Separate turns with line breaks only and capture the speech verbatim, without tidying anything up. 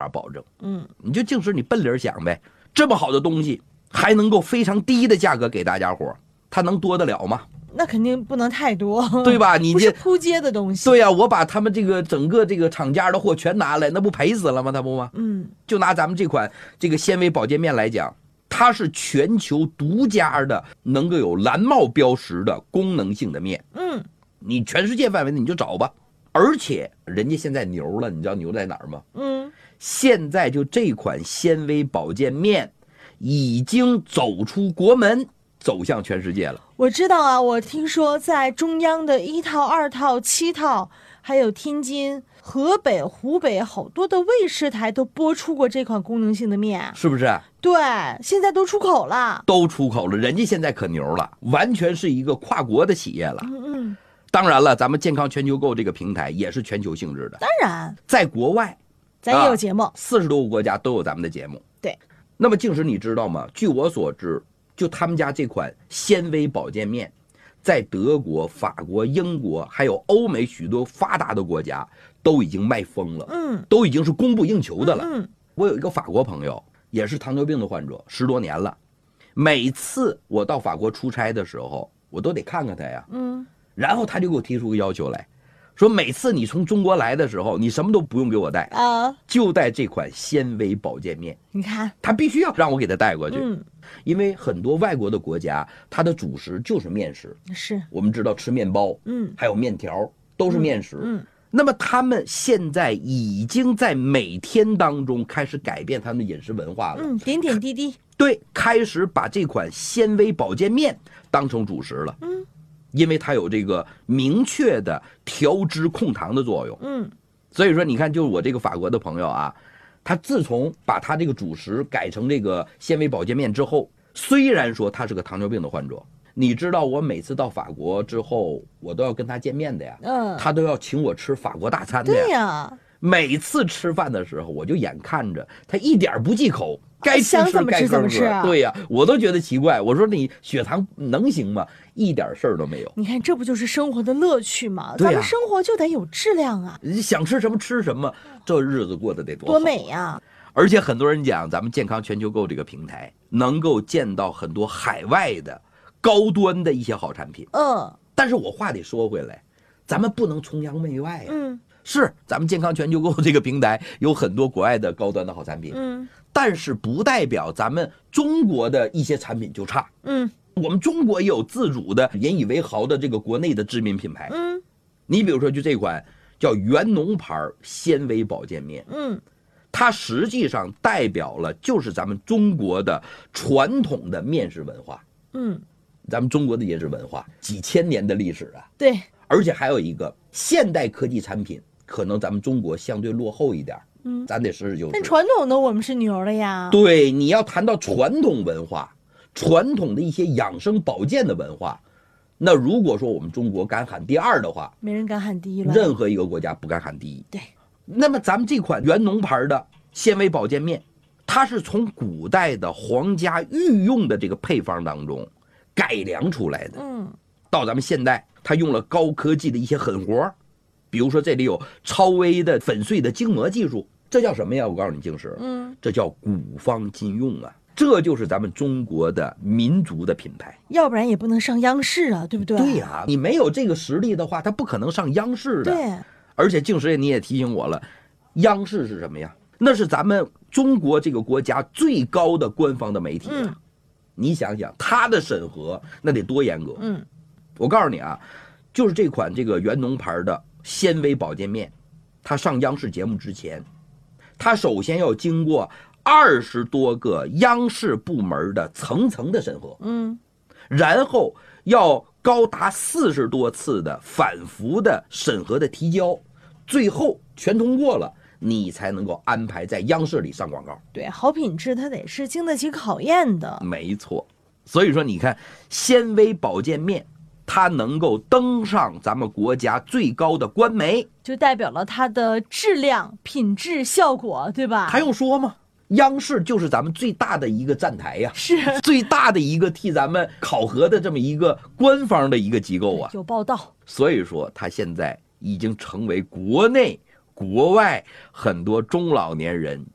法保证。
嗯，
你就净是你奔理想呗，这么好的东西还能够非常低的价格给大家伙，它能多得了吗？
那肯定不能太多，
对吧？你
不是
这
扑街的东西。
对呀、啊，我把他们这个整个这个厂家的货全拿来，那不赔死了吗？他不吗？
嗯，
就拿咱们这款这个纤维保健面来讲，它是全球独家的，能够有蓝帽标识的功能性的面。
嗯，
你全世界范围内你就找吧。而且人家现在牛了，你知道牛在哪儿吗？
嗯，
现在就这款纤维保健面已经走出国门，走向全世界了。
我知道啊，我听说在中央的一套、二套、七套，还有天津、河北、湖北好多的卫视台都播出过这款功能性的面，
是不是？
对，现在都出口了，
都出口了，人家现在可牛了，完全是一个跨国的企业了。
嗯嗯，
当然了，咱们健康全球购这个平台也是全球性质的，
当然，
在国外
咱也有节目，
四十多个国家都有咱们的节目。
对，
那么静时你知道吗？据我所知，就他们家这款纤维保健面，在德国、法国、英国还有欧美许多发达的国家都已经卖疯了，
嗯，
都已经是供不应求的了。
嗯，嗯
我有一个法国朋友，也是糖尿病的患者，十多年了。每次我到法国出差的时候，我都得看看他呀。
嗯，
然后他就给我提出个要求来，说每次你从中国来的时候，你什么都不用给我带
啊，
就带这款纤维保健面。
你看，
他必须要让我给他带过去。
嗯，
因为很多外国的国家，它的主食就是面食。
是，
我们知道吃面包，
嗯，
还有面条，都是面食。
嗯，嗯
那么他们现在已经在每天当中开始改变他们的饮食文化了。
嗯，点点滴滴，
对，开始把这款纤维保健面当成主食了。
嗯，
因为它有这个明确的调脂控糖的作用。
嗯，
所以说你看，就是我这个法国的朋友啊，他自从把他这个主食改成这个纤维保健面之后，虽然说他是个糖尿病的患者，你知道我每次到法国之后，我都要跟他见面的呀，
嗯，
他都要请我吃法国大餐的呀。
对呀，
每次吃饭的时候，我就眼看着他一点不忌口，该吃吃
想怎么
该喝喝。
吃怎么吃啊
对呀，我都觉得奇怪，我说你血糖能行吗？一点事儿都没有。
你看，这不就是生活的乐趣吗？
对呀
咱们生活就得有质量啊，
你想吃什么吃什么，这日子过得得多好
多美呀！
而且很多人讲，咱们健康全球购这个平台能够见到很多海外的高端的一些好产品。
嗯
但是我话得说回来，咱们不能崇洋媚外呀。
嗯
是，咱们健康全球购这个平台有很多国外的高端的好产品，
嗯
但是不代表咱们中国的一些产品就差。
嗯
我们中国也有自主的引以为豪的这个国内的知名品牌。
嗯
你比如说，就这款叫元农牌纤维保健面，
嗯，
它实际上代表了就是咱们中国的传统的面食文化。
嗯，
咱们中国的饮食文化几千年的历史啊，
对，
而且还有一个现代科技产品，可能咱们中国相对落后一点，
嗯，
咱得实事求是。
但传统的我们是牛了呀。
对，你要谈到传统文化，传统的一些养生保健的文化，那如果说我们中国敢喊第二的话，
没人敢喊第一了。
任何一个国家不敢喊第一。
对，
那么咱们这款元农牌的纤维保健面，它是从古代的皇家御用的这个配方当中改良出来的。
嗯
到咱们现代，它用了高科技的一些狠活，比如说这里有超微的粉碎的筋膜技术，这叫什么呀？我告诉你，静时，
嗯，
这叫古方今用啊，这就是咱们中国的民族的品牌。
要不然也不能上央视啊，对不对？
对呀、你没有这个实力的话，它不可能上央视的。
对，
而且静时你也提醒我了，央视是什么呀？那是咱们中国这个国家最高的官方的媒体啊。
嗯
你想想，它的审核那得多严格。
嗯
我告诉你啊，就是这款这个元农牌的纤维保健面，它上央视节目之前，它首先要经过二十多个央视部门的层层的审核，
嗯
然后要高达四十多次的反复的审核的提交，最后全通过了，你才能够安排在央视里上广告。
对，好品质它得是经得起考验的。
没错，所以说你看纤维保健面，它能够登上咱们国家最高的官媒，
就代表了它的质量、品质、效果，对吧？
还用说吗？央视就是咱们最大的一个站台呀，
是
最大的一个替咱们考核的这么一个官方的一个机构啊。
有报道。
所以说，它现在已经成为国内、国外很多中老年人